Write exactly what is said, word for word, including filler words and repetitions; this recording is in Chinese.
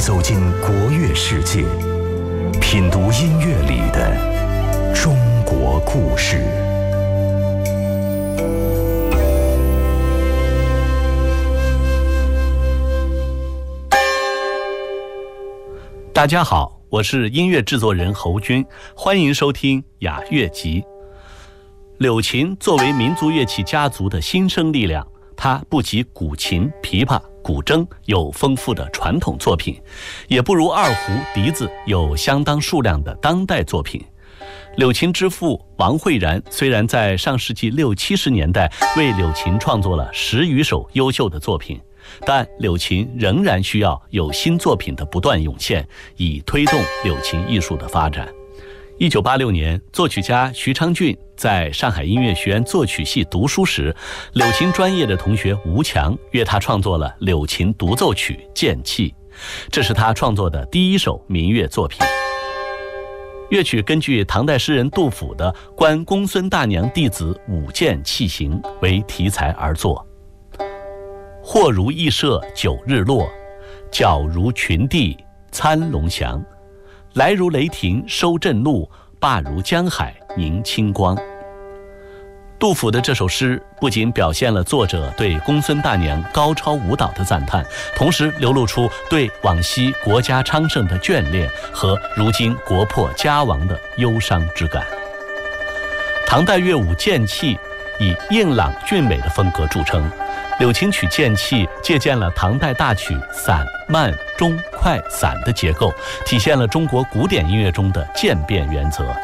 走进国乐世界，品读音乐里的中国故事。 大家好，我是音乐制作人侯军，欢迎收听雅乐集。柳琴作为民族乐器家族的新生力量，它不及古琴、琵琶、古筝有丰富的传统作品，也不如二胡、笛子有相当数量的当代作品。柳琴之父王慧然虽然在上世纪六七十年代为柳琴创作了十余首优秀的作品，但柳琴仍然需要有新作品的不断涌现，以推动柳琴艺术的发展。一九八六年，作曲家徐昌俊在上海音乐学院作曲系读书时，柳琴专业的同学吴强约他创作了柳琴独奏曲《剑气》，这是他创作的第一首民乐作品。乐曲根据唐代诗人杜甫的《观公孙大娘弟子舞剑器行》为题材而作。或如羿射九日落，皎如群帝参龙翔。来如雷霆收震怒，罢如江海凝清光。杜甫的这首诗不仅表现了作者对公孙大娘高超舞蹈的赞叹，同时流露出对往昔国家昌盛的眷恋和如今国破家亡的忧伤之感。唐代乐舞剑气以硬朗俊美的风格著称，柳琴曲剑气借鉴了唐代大曲散、慢、中、快、散的结构，体现了中国古典音乐中的渐变原则。